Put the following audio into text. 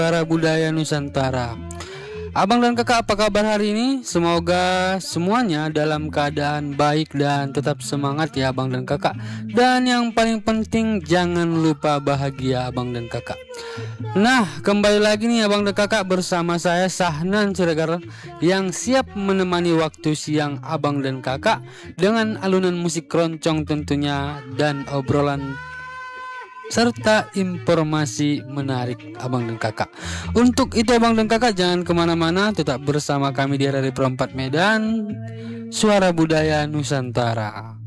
Suara Budaya Nusantara. Abang dan kakak, apa kabar hari ini? Semoga semuanya dalam keadaan baik dan tetap semangat ya abang dan kakak. Dan yang paling penting jangan lupa bahagia abang dan kakak. Nah, kembali lagi nih abang dan kakak bersama saya Sahnan Siregar yang siap menemani waktu siang abang dan kakak dengan alunan musik keroncong tentunya dan obrolan serta informasi menarik abang dan kakak. Untuk itu abang dan kakak jangan kemana-mana, tetap bersama kami di Radio Pro 4 Medan, Suara Budaya Nusantara.